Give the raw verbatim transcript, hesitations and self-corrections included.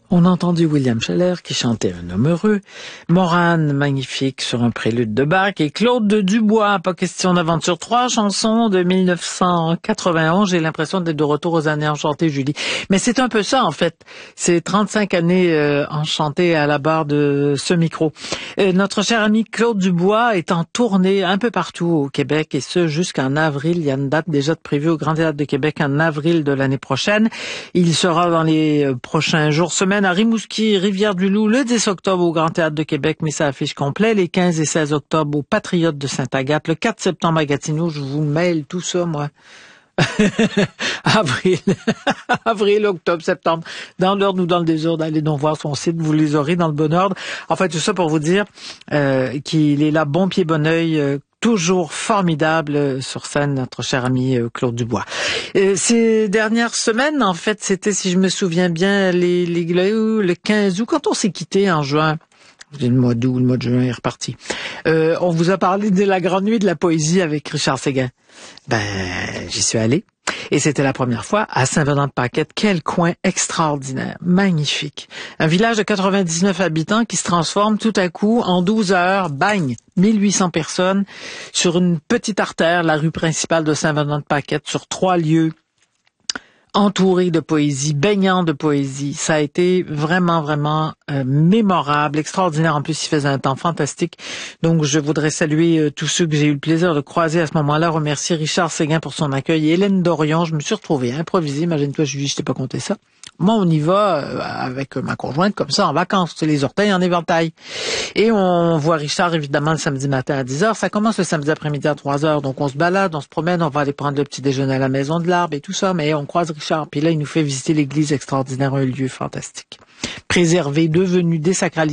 On a entendu William Scheller qui chantait Un homme heureux, Morane magnifique sur un prélude de Bach et Claude Dubois, pas question d'aventure. Trois chansons de mille neuf cent quatre-vingt-onze. J'ai l'impression d'être de retour aux années enchantées, Julie. Mais c'est un peu ça, en fait. C'est trente-cinq années euh, enchantées à la barre de ce micro. Euh, notre cher ami Claude Dubois est en tournée un peu partout au Québec et ce jusqu'en avril. Il y a une date déjà de prévue au Grand Théâtre de Québec en avril de l'année prochaine. Il sera dans les euh, prochains jours, semaines à Rimouski, Rivière-du-Loup, le dix octobre au Grand Théâtre de Québec, mais ça affiche complet, les quinze et seize octobre au Patriote de Sainte-Agathe, le quatre septembre à Gatineau, je vous mêle tout ça, moi. Avril, avril, octobre, septembre, dans l'ordre ou dans le désordre, allez donc voir son site, vous les aurez dans le bon ordre. En fait, tout ça pour vous dire euh, qu'il est là, bon pied, bon oeil, euh, toujours formidable sur scène, notre cher ami euh, Claude Dubois. Euh, ces dernières semaines, en fait, c'était, si je me souviens bien, les, les, le, le quinze août, quand on s'est quitté en juin. Le mois d'août, le mois de juin est reparti. Euh, on vous a parlé de la grande nuit de la poésie avec Richard Séguin. Ben, j'y suis allé. Et c'était la première fois à Saint-Venant-de-Paquette. Quel coin extraordinaire, magnifique. Un village de quatre-vingt-dix-neuf habitants qui se transforme tout à coup en douze heures, bang, mille huit cents personnes sur une petite artère, la rue principale de Saint-Venant-de-Paquette, sur trois lieux entouré de poésie, baignant de poésie. Ça a été vraiment, vraiment euh, mémorable, extraordinaire. En plus, il faisait un temps fantastique. Donc, je voudrais saluer euh, tous ceux que j'ai eu le plaisir de croiser à ce moment-là. Remercier Richard Séguin pour son accueil. Et Hélène Dorion, je me suis retrouvée improvisée. Imagine-toi, Julie, je t'ai pas compté ça. Moi, on y va euh, avec ma conjointe comme ça, en vacances. C'est les orteils en éventail. Et on voit Richard, évidemment, le samedi matin à dix heures. Ça commence le samedi après-midi à trois heures. Donc, on se balade, on se promène, on va aller prendre le petit déjeuner à la Maison de l'Arbre et tout ça. Mais on croise Richard. Puis là, il nous fait visiter l'église extraordinaire, un lieu fantastique. Préservé, devenu désacralisé.